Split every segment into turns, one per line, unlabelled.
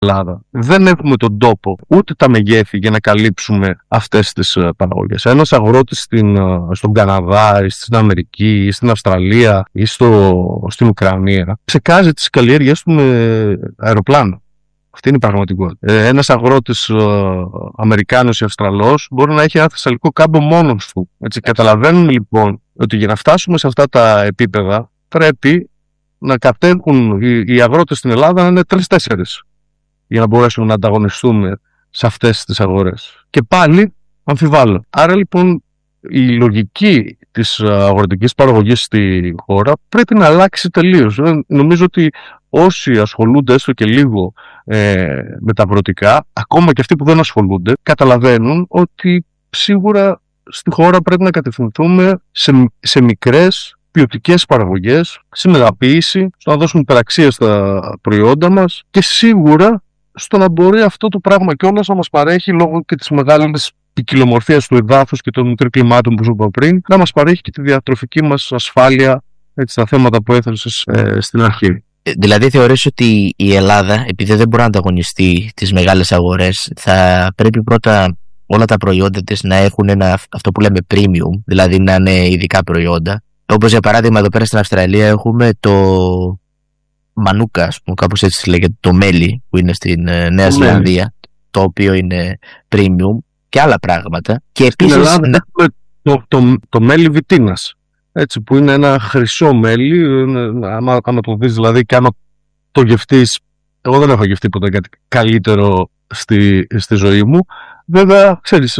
Ελλάδα. Δεν έχουμε τον τόπο ούτε τα μεγέθη για να καλύψουμε αυτές τις παραγωγές. Ένας αγρότης στον Καναδά ή στην Αμερική ή στην Αυστραλία ή στην Ουκρανία ψεκάζει τις καλλιέργειες του με αεροπλάνο. Αυτή είναι η πραγματικότητα. Ένας αγρότης Αμερικάνος ή Αυστραλός μπορεί να έχει ένα θεσσαλικό κάμπο μόνος του. Έτσι, καταλαβαίνουμε λοιπόν ότι για να φτάσουμε σε αυτά τα επίπεδα πρέπει να κατέχουν οι αγρότες στην Ελλάδα να είναι 3-4 για να μπορέσουμε να ανταγωνιστούμε σε αυτές τις αγορές. Και πάλι αμφιβάλλω. Άρα λοιπόν η λογική της αγροτικής παραγωγής στη χώρα πρέπει να αλλάξει τελείως. Νομίζω ότι όσοι ασχολούνται έστω και λίγο με τα αγροτικά, ακόμα και αυτοί που δεν ασχολούνται, καταλαβαίνουν ότι σίγουρα στη χώρα πρέπει να κατευθυνθούμε σε μικρές ποιοτικές παραγωγές, σε μεγαποίηση, στο να δώσουμε υπεραξία στα προϊόντα μας και σίγουρα στο να μπορεί αυτό το πράγμα κιόλας να μας παρέχει, λόγω και της μεγάλης ποικιλομορφίας του εδάφους και των μικροκλιμάτων που σου είπα πριν, να μας παρέχει και τη διατροφική μας ασφάλεια, έτσι, στα θέματα που έθεσες στην αρχή.
Δηλαδή θεωρείς ότι η Ελλάδα, επειδή δεν μπορεί να ανταγωνιστεί τις μεγάλες αγορές, θα πρέπει πρώτα όλα τα προϊόντα της να έχουν αυτό που λέμε premium, δηλαδή να είναι ειδικά προϊόντα. Όπως για παράδειγμα εδώ πέρα στην Αυστραλία έχουμε το μανούκα, ας πούμε, κάπως έτσι λέγεται, το μέλι που είναι στην Νέα Ζηλανδία, το οποίο είναι premium και άλλα πράγματα. Και επίσης
στην Ελλάδα έχουμε το μέλι βιτίνας, έτσι, που είναι ένα χρυσό μέλι, άμα το δεις δηλαδή και άμα το γευτείς, εγώ δεν έχω γευτεί ποτέ κάτι καλύτερο στη ζωή μου. Βέβαια, ξέρεις,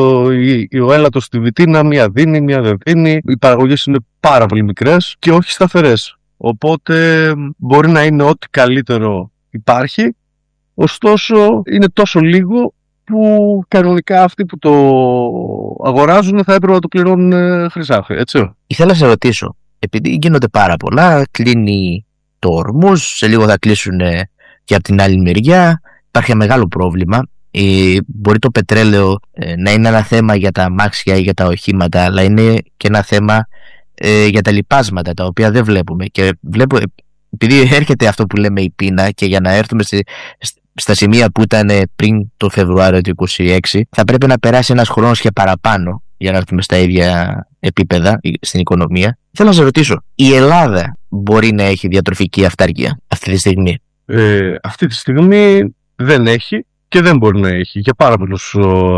ο έλατος στη βιτίνα μία δίνει, μία δεν δίνει. Οι παραγωγές είναι πάρα πολύ μικρές και όχι σταθερές. Οπότε μπορεί να είναι ό,τι καλύτερο υπάρχει, ωστόσο είναι τόσο λίγο που κανονικά αυτοί που το αγοράζουν θα έπρεπε να το πληρώνουν χρυσάφι, έτσι.
Ήθελα να σε ρωτήσω, επειδή γίνονται πάρα πολλά, κλείνει το Ορμούζ, σε λίγο θα κλείσουν και από την άλλη μεριά, υπάρχει ένα μεγάλο πρόβλημα. Μπορεί το πετρέλαιο να είναι ένα θέμα για τα αμάξια ή για τα οχήματα, αλλά είναι και ένα θέμα για τα λιπάσματα, τα οποία δεν βλέπουμε. Και βλέπω, επειδή έρχεται αυτό που λέμε η πείνα, και για να έρθουμε στα σημεία που ήταν πριν το Φεβρουάριο του 2026, θα πρέπει να περάσει ένας χρόνος και παραπάνω για να έρθουμε στα ίδια επίπεδα στην οικονομία. Θέλω να σε ρωτήσω, η Ελλάδα μπορεί να έχει διατροφική αυτάρκεια αυτή τη στιγμή?
Αυτή τη στιγμή δεν έχει και δεν μπορεί να έχει, για πάρα πολλούς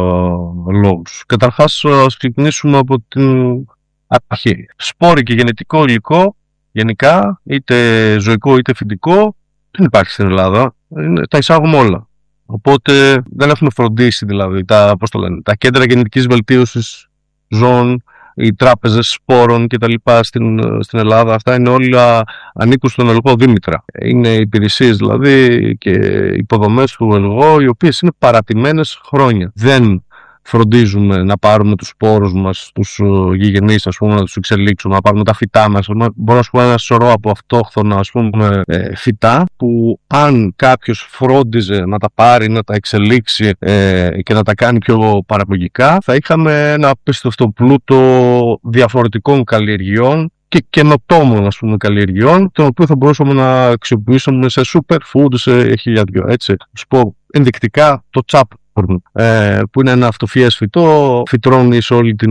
λόγους. Καταρχάς, ας ξεκινήσουμε από την αρχή. Σπόροι και γενετικό υλικό, γενικά, είτε ζωικό είτε φυτικό, δεν υπάρχει στην Ελλάδα. Τα εισάγουμε όλα. Οπότε δεν έχουμε φροντίσει, δηλαδή, τα κέντρα γενετικής βελτίωσης ζώων, οι τράπεζες σπόρων κτλ. Στην Ελλάδα, αυτά είναι όλα, ανήκουν στον ΕΛΓΟ Δήμητρα. Είναι υπηρεσίες δηλαδή και υποδομές του ΕΛΓΟ, οι οποίες είναι παρατημένες χρόνια. Δεν φροντίζουμε να πάρουμε τους σπόρους μας, τους γηγενείς, ας πούμε, να τους εξελίξουμε, να πάρουμε τα φυτά μας. Μπορώ να σου πω ένα σωρό από αυτόχθονα, ας πούμε, φυτά, που αν κάποιος φρόντιζε να τα πάρει, να τα εξελίξει και να τα κάνει πιο παραγωγικά, θα είχαμε ένα απίστευτο πλούτο διαφορετικών καλλιεργειών και καινοτόμων, ας πούμε, καλλιεργειών, τον οποίο θα μπορούσαμε να αξιοποιήσουμε σε superfood, σε χιλιαδιό. Έτσι, σου πω ενδεικτικά το τσάπ, που είναι ένα αυτοφυές φυτό, φυτρώνει σε όλη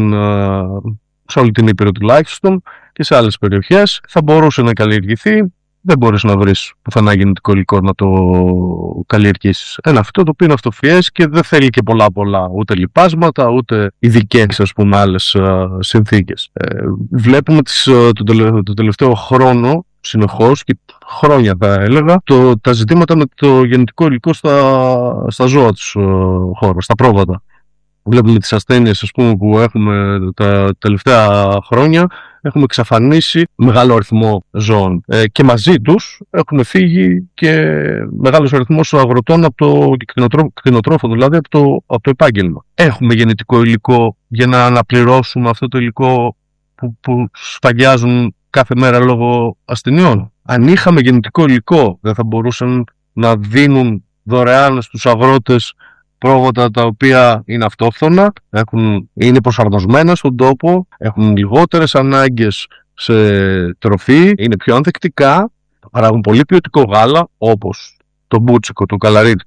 την Ήπειρο τουλάχιστον και σε άλλες περιοχές. Θα μπορούσε να καλλιεργηθεί, δεν μπορείς να βρεις πουθενά γενετικό υλικό να το καλλιεργήσεις. Ένα φυτό το οποίο είναι αυτοφυές και δεν θέλει και πολλά, ούτε λιπάσματα, ούτε ειδικές, ας πούμε, άλλες συνθήκες. Βλέπουμε το τελευταίο χρόνο, συνεχώς και χρόνια θα έλεγα, τα ζητήματα με το γενετικό υλικό στα ζώα της χώρας, στα πρόβατα. Βλέπουμε τις ασθένειες, ας πούμε, που έχουμε τα τελευταία χρόνια. Έχουμε εξαφανίσει μεγάλο αριθμό ζώων και μαζί τους έχουν φύγει και μεγάλος αριθμός αγροτών από το κτηνοτρόφων, δηλαδή από το επάγγελμα. Έχουμε γενετικό υλικό για να αναπληρώσουμε αυτό το υλικό που σφαγιάζουν κάθε μέρα λόγω ασθενειών. Αν είχαμε γενετικό υλικό, δεν θα μπορούσαν να δίνουν δωρεάν στους αγρότες πρόβατα τα οποία είναι αυτόχθονα, είναι προσαρμοσμένα στον τόπο, έχουν λιγότερες ανάγκες σε τροφή, είναι πιο ανθεκτικά, παράγουν πολύ ποιοτικό γάλα, όπως το μπούτσικο, το καλαρίτι,